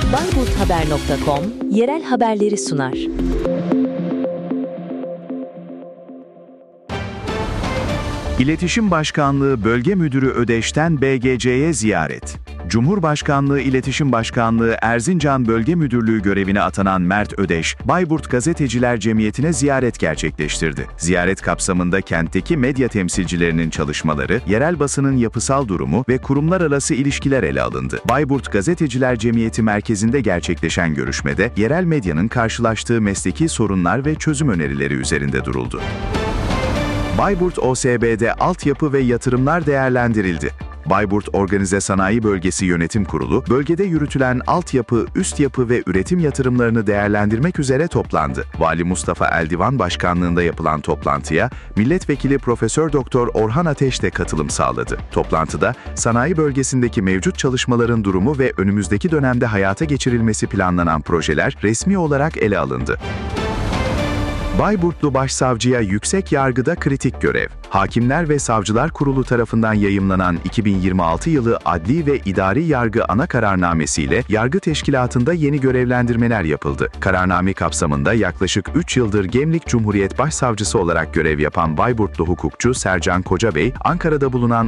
bayburthaber.com yerel haberleri sunar. İletişim Başkanlığı Bölge Müdürü Ödeş'ten BGC'ye ziyaret. Cumhurbaşkanlığı İletişim Başkanlığı Erzincan Bölge Müdürlüğü görevine atanan Mert Ödeş, Bayburt Gazeteciler Cemiyeti'ne ziyaret gerçekleştirdi. Ziyaret kapsamında kentteki medya temsilcilerinin çalışmaları, yerel basının yapısal durumu ve kurumlar arası ilişkiler ele alındı. Bayburt Gazeteciler Cemiyeti merkezinde gerçekleşen görüşmede, yerel medyanın karşılaştığı mesleki sorunlar ve çözüm önerileri üzerinde duruldu. Bayburt OSB'de altyapı ve yatırımlar değerlendirildi. Bayburt Organize Sanayi Bölgesi Yönetim Kurulu, bölgede yürütülen altyapı, üst yapı ve üretim yatırımlarını değerlendirmek üzere toplandı. Vali Mustafa Eldivan başkanlığında yapılan toplantıya, Milletvekili Profesör Doktor Orhan Ateş de katılım sağladı. Toplantıda, sanayi bölgesindeki mevcut çalışmaların durumu ve önümüzdeki dönemde hayata geçirilmesi planlanan projeler resmi olarak ele alındı. Bayburtlu Başsavcıya yüksek yargıda kritik görev. Hakimler ve Savcılar Kurulu tarafından yayımlanan 2026 yılı Adli ve İdari Yargı Ana Kararnamesiyle yargı teşkilatında yeni görevlendirmeler yapıldı. Kararname kapsamında yaklaşık 3 yıldır Gemlik Cumhuriyet Başsavcısı olarak görev yapan Bayburtlu hukukçu Sercan Kocabey, Ankara'da bulunan